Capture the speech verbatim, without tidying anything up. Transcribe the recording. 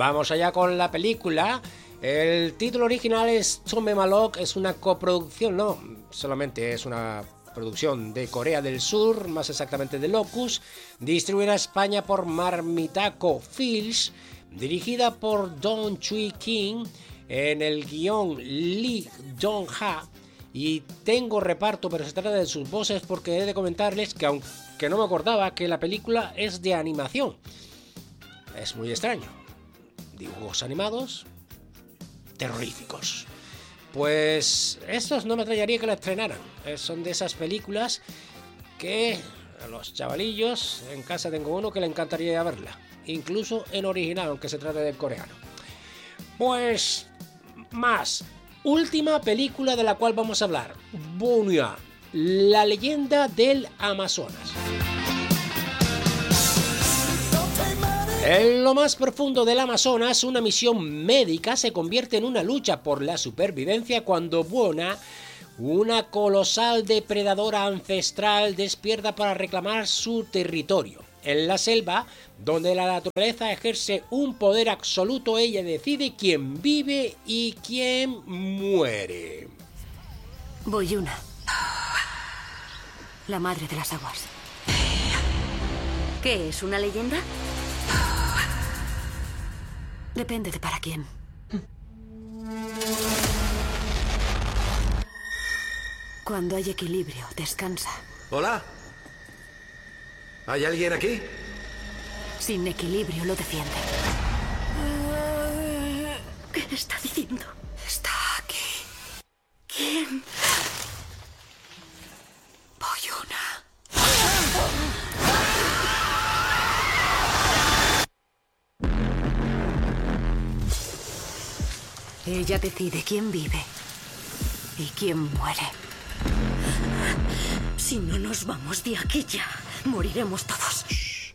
Vamos allá con la película. El título original es Tomemalok, es una coproducción, no, solamente es una producción de Corea del Sur, más exactamente de Locus, distribuida a España por Marmitaco Films, dirigida por Dong Chui Kim, en el guión Lee Dong-ha, y tengo reparto, pero se trata de sus voces porque he de comentarles que aunque no me acordaba que la película es de animación. Es muy extraño. Dibujos animados terroríficos. Pues estos no me extrañaría que la estrenaran. Son de esas películas que a los chavalillos, en casa tengo uno que le encantaría verla, incluso en original, aunque se trate del coreano. Pues más, última película de la cual vamos a hablar, Bonya, la leyenda del Amazonas. En lo más profundo del Amazonas, una misión médica se convierte en una lucha por la supervivencia cuando Buona, una colosal depredadora ancestral, despierta para reclamar su territorio. En la selva, donde la naturaleza ejerce un poder absoluto, ella decide quién vive y quién muere. Boyuna, la madre de las aguas. ¿Qué es, una leyenda? Depende de para quién. Cuando hay equilibrio, descansa. ¿Hola? ¿Hay alguien aquí? Sin equilibrio lo defiende. ¿Qué está diciendo? Está aquí. ¿Quién? Boyuna. Ella decide quién vive y quién muere. Si no nos vamos de aquí ya, moriremos todos.